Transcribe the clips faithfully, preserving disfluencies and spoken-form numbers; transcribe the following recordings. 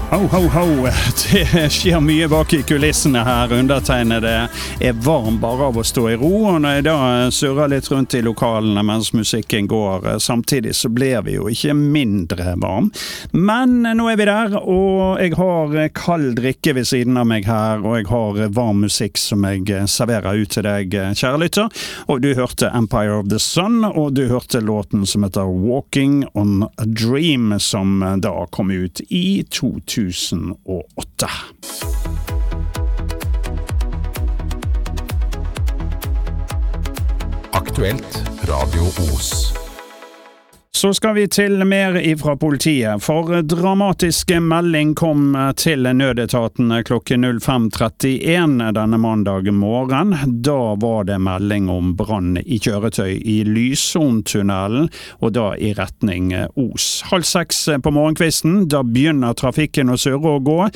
Ho, ho, ho. Det skjer mye bak i kulissene her. Undertegnede er varm bare av å stå i ro, og når jeg da surrer litt rundt i lokalene mens musikken går, samtidig så blir vi jo ikke mindre varm. Men nå er vi der, og jeg har kald drikke ved siden av meg her, og jeg har varm musikk som jeg serverer ut til deg, kjære lytter. Og du hørte Empire of the Sun, og du hørte låten som heter Walking on a Dream, som da kom ut i to tusen og åtte. Aktuelt Radio Os. Så skal vi til mer ifra politiet, for dramatisk melding kom til nødetaten klokken fem trettien denne mandag morgen. Da var det melding om brann i kjøretøy i Lysontunnelen, og da i retning Os. Halv seks på morgenkvisten, da begynner trafikken å surre og gå,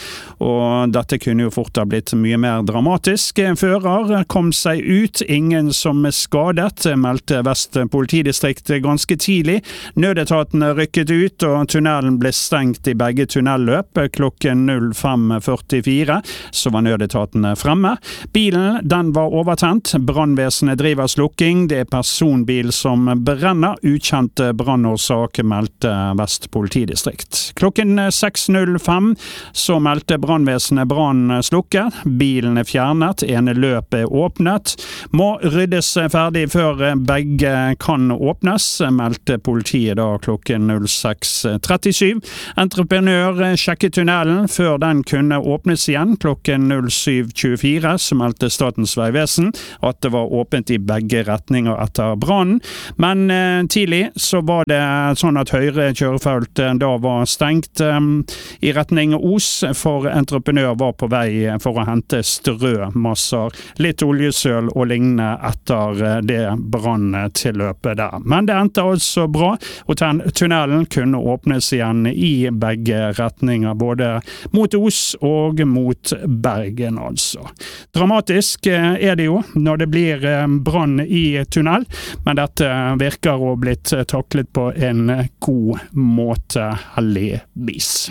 og dette kunne jo fort ha blitt mye mer dramatisk. Fører kom seg ut, ingen som er skadet, meldte Vest politidistrikt ganske tidlig. Nødetatene rykket ut, og tunnelen ble stengt i begge tunnelløp. Klokken fem førtifire så var nødetatene fremme. Bilen, den var overtent. Brannvesenet driver slukking. Det er personbil som brenner. Ukjent brannårsak, meldte Vest politidistrikt. Klokken seks null fem så meldte brannvesenet brann slukket. Bilen er fjernet. Ene løp er åpnet. Må ryddes ferdig før begge kan åpnes, meldte politiet da klokken seks trettisju. Entreprenør sjekket tunnelen før den kunne åpnes igjen klokken syv tjuefire, som meldte Statens vegvesen at det var åpent i begge retninger etter brannen. Men eh, tidlig så var det sånn at høyre kjørefelt da var stengt eh, i retning Os, for entreprenør var på vei for å hente strømasser, litt oljesøl og lignende etter det branntilløpet der. Men det endte altså bra, og tunnelen kunne åpnes igjen i begge retninger, både mot Os og mot Bergen altså. Dramatisk er det jo når det blir brann i tunnel, men dette virker å ha blitt taklet på en god måte, heldigvis.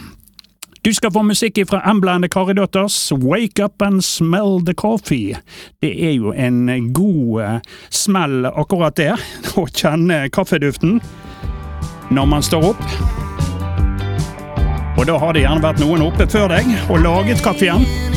Du skal få musikk fra Embla and the Corridors, Wake Up and Smell the Coffee. Det er jo en god smell akkurat det, å kjenne kaffeduften når man står opp. Og da har det gjerne vært noen oppe før deg og laget kaffen.